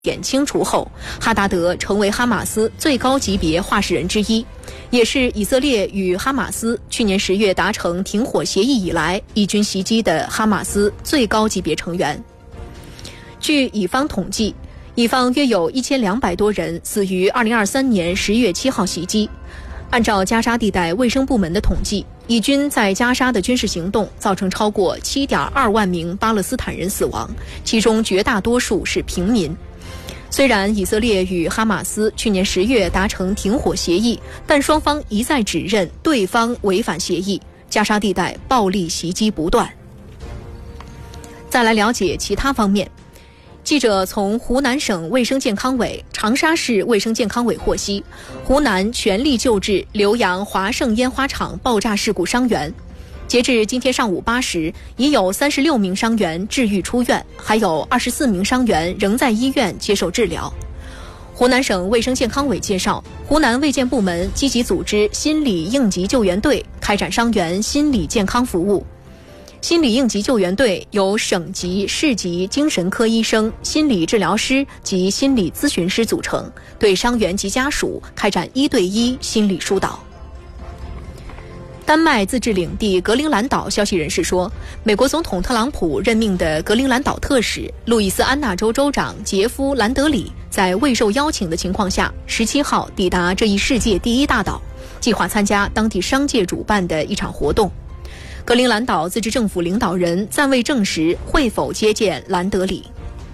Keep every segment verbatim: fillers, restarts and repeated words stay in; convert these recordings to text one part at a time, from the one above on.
点清除后，哈达德成为哈马斯最高级别话事人之一，也是以色列与哈马斯去年十月达成停火协议以来以军袭击的哈马斯最高级别成员。据以方统计，以方约有一千两百多人死于二零二三年十月七号袭击。按照加沙地带卫生部门的统计，以军在加沙的军事行动造成超过 七点二万名巴勒斯坦人死亡，其中绝大多数是平民。虽然以色列与哈马斯去年十月达成停火协议，但双方一再指认对方违反协议，加沙地带暴力袭击不断。再来了解其他方面，记者从湖南省卫生健康委、长沙市卫生健康委获悉，湖南全力救治浏阳华盛烟花厂爆炸事故伤员。截至今天上午八时，已有三十六名伤员治愈出院，还有二十四名伤员仍在医院接受治疗。湖南省卫生健康委介绍，湖南卫健部门积极组织心理应急救援队，开展伤员心理健康服务。心理应急救援队由省级、市级精神科医生、心理治疗师及心理咨询师组成，对伤员及家属开展一对一心理疏导。丹麦自治领地格陵兰岛消息人士说，美国总统特朗普任命的格陵兰岛特使路易斯安那州州长杰夫·兰德里在未受邀请的情况下，十七号抵达这一世界第一大岛，计划参加当地商界主办的一场活动。格陵兰岛自治政府领导人暂未证实会否接见兰德里。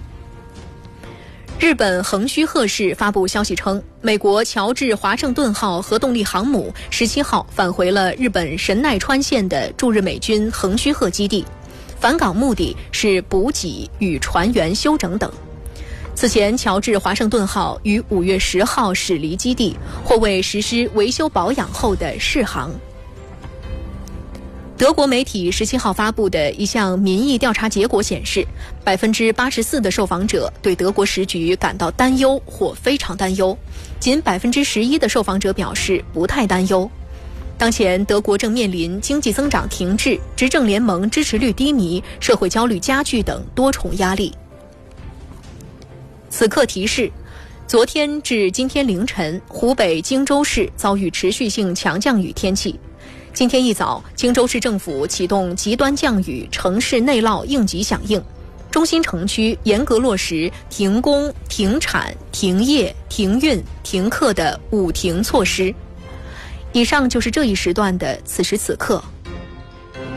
日本横须贺市发布消息称，美国乔治华盛顿号核动力航母十七号返回了日本神奈川县的驻日美军横须贺基地，返港目的是补给与船员休整等。此前，乔治华盛顿号于五月十号驶离基地，或为实施维修保养后的试航。德国媒体十七号发布的一项民意调查结果显示，百分之八十四的受访者对德国时局感到担忧或非常担忧，仅百分之十一的受访者表示不太担忧。当前，德国正面临经济增长停滞、执政联盟支持率低迷、社会焦虑加剧等多重压力。此刻提示：昨天至今天凌晨，湖北荆州市遭遇持续性强降雨天气。今天一早，荆州市政府启动极端降雨城市内涝应急响应，中心城区严格落实停工、停产、停业、停运、停课的五停措施。以上就是这一时段的此时此刻。